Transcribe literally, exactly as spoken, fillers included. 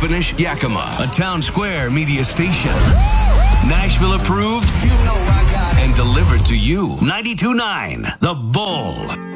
Toppenish, Yakima, a Town Square media station. Nashville approved You know I got it. and delivered to you. ninety-two point nine The Bull.